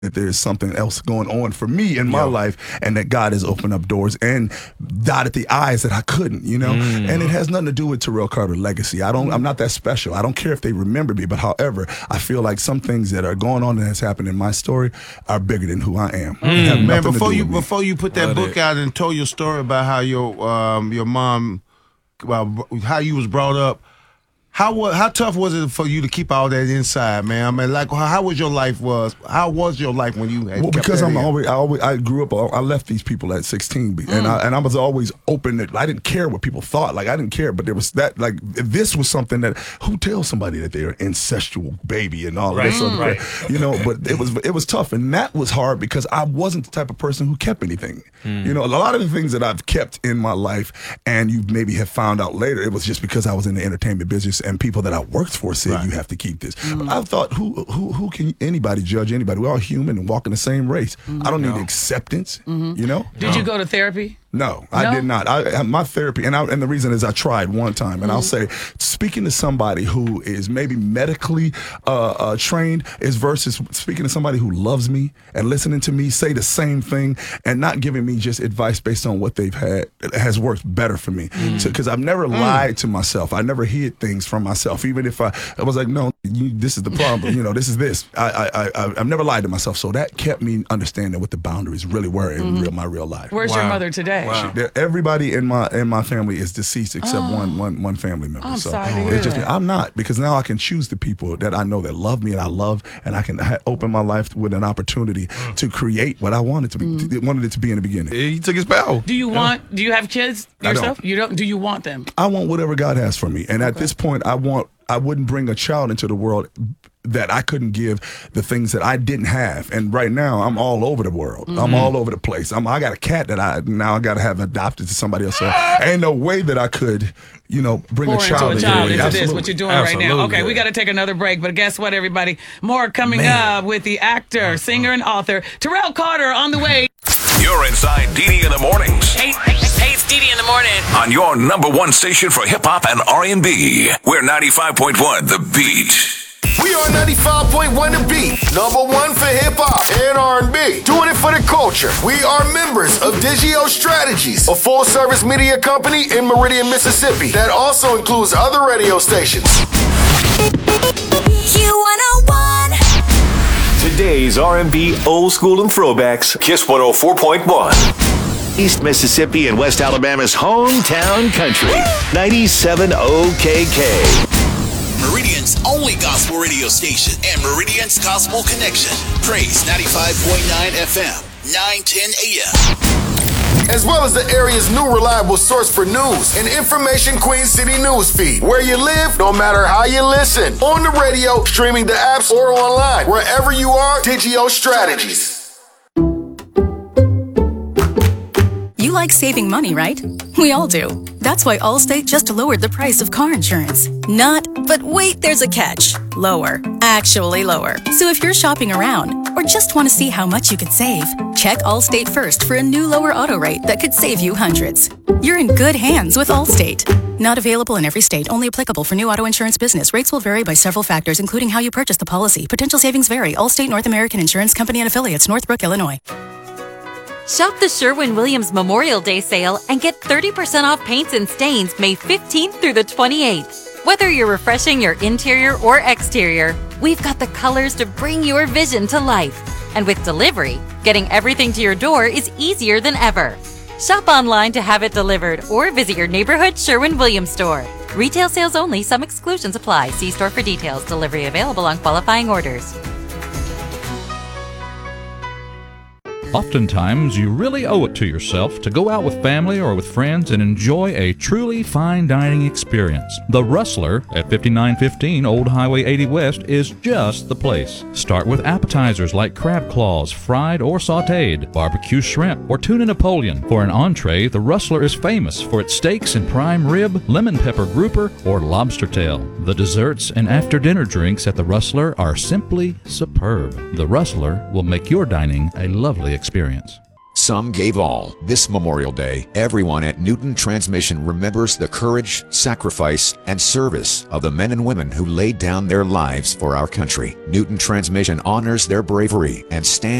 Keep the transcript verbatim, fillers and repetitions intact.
that there's something else going on for me in my yeah. life, and that God has opened up doors and dotted the I's that I couldn't, you know? Mm. And it has nothing to do with Terrell Carter legacy. I don't, I'm not that special. I don't care if they remember me, but however, I feel like some things that are going on that has happened in my story are bigger than who I am. Mm. Man, before you before you put that Love book it. out and told your story about how your um, your mom, well, how you was brought up, How how tough was it for you to keep all that inside, man? I mean, like, how was your life was? How was your life when you had well, kept because that I'm in? always I always I grew up I left these people at sixteen, mm. and I and I was always open. That I didn't care what people thought. Like I didn't care, but there was that like this was something that who tells somebody that they're an incestual baby and all right. of this mm. other, right. you know. But it was it was tough, and that was hard because I wasn't the type of person who kept anything. Mm. You know, a lot of the things that I've kept in my life, and you maybe have found out later, it was just because I was in the entertainment business and people that I worked for said right. you have to keep this. Mm. I thought who who who can anybody judge anybody? We're all human and walk in the same race. Mm. I don't need no. acceptance. Mm-hmm. You know. Did no. you go to therapy? No, I no? did not. I, my therapy, and I, and the reason is I tried one time, and mm-hmm. I'll say, speaking to somebody who is maybe medically uh, uh, trained is versus speaking to somebody who loves me and listening to me say the same thing and not giving me just advice based on what they've had has worked better for me. Because mm-hmm. so, I've never mm. lied to myself. I never hid things from myself, even if I, I was like, no, you, this is the problem. You know, this is this. I, I, I, I've never lied to myself, so that kept me understanding what the boundaries really were in mm-hmm. real, my real life. Where's wow. your mother today? Wow. She, everybody in my in my family is deceased except oh. one, one, one family member. I'm so sorry to hear it's just, that. I'm not, because now I can choose the people that I know that love me and I love, and I can ha- open my life with an opportunity mm. to create what I wanted to be, mm. to, wanted it to be in the beginning. He took his bow. Do you yeah. want? Do you have kids yourself? I don't. You don't? Do you want them? I want whatever God has for me, and okay. at this point, I want. I wouldn't bring a child into the world that I couldn't give the things that I didn't have. And right now, I'm all over the world. Mm-hmm. I'm all over the place. I'm, I got a cat that I now I got to have adopted to somebody else. So ain't no way that I could, you know, bring Pour a child into a child into Absolutely. this, what you're doing Absolutely. right now. Okay, we got to take another break, but guess what, everybody? More coming Man. up with the actor, singer, and author, Terrell Carter, on the way. You're inside Dee Dee in the mornings. Hey, hey, it's Dee Dee in the morning. On your number one station for hip hop and R and B. We're ninety-five point one The Beat. We are ninety-five point one The Beat, number one for hip hop and R and B. Doing it for the culture. We are members of Digio Strategies, a full service media company in Meridian, Mississippi that also includes other radio stations. Q one oh one. Today's R and B old school and throwbacks. Kiss one oh four point one. East Mississippi and West Alabama's hometown country. ninety-seven O K K. Meridian's only gospel radio station and Meridian's Gospel Connection. Praise ninety-five point nine F M, nine ten A M. As well as the area's new reliable source for news and information, Queen City News Feed. Where you live, no matter how you listen. On the radio, streaming the apps, or online. Wherever you are, Digio Strategies. You like saving money, right? We all do. That's why Allstate just lowered the price of car insurance. Not, but wait, there's a catch. Lower. Actually lower. So if you're shopping around or just want to see how much you could save, check Allstate first for a new lower auto rate that could save you hundreds. You're in good hands with Allstate. Not available in every state. Only applicable for new auto insurance business. Rates will vary by several factors, including how you purchase the policy. Potential savings vary. Allstate North American Insurance Company and Affiliates, Northbrook, Illinois. Shop the Sherwin-Williams Memorial Day sale and get thirty percent off paints and stains May fifteenth through the twenty-eighth. Whether you're refreshing your interior or exterior, we've got the colors to bring your vision to life. And with delivery, getting everything to your door is easier than ever. Shop online to have it delivered or visit your neighborhood Sherwin-Williams store. Retail sales only. Some exclusions apply. See store for details. Delivery available on qualifying orders. Oftentimes, you really owe it to yourself to go out with family or with friends and enjoy a truly fine dining experience. The Rustler at fifty-nine fifteen Old Highway eighty West is just the place. Start with appetizers like crab claws, fried or sautéed, barbecue shrimp, or tuna Napoleon. For an entree, the Rustler is famous for its steaks and prime rib, lemon pepper grouper, or lobster tail. The desserts and after-dinner drinks at the Rustler are simply superb. The Rustler will make your dining a lovely experience. some gave all. This Memorial Day, everyone at Newton Transmission remembers the courage, sacrifice, and service of the men and women who laid down their lives for our country. Newton Transmission honors their bravery and stands